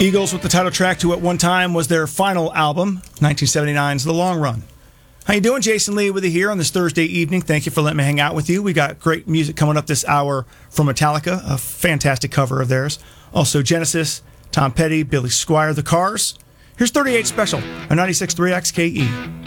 Eagles with the title track to what one time was their final album, 1979's The Long Run. How you doing? Jason Lee with you here on this Thursday evening. Thank you for letting me hang out with you. We got great music coming up this hour from Metallica, a fantastic cover of theirs. Also Genesis, Tom Petty, Billy Squier, The Cars. Here's 38 Special on 96.3 XKE.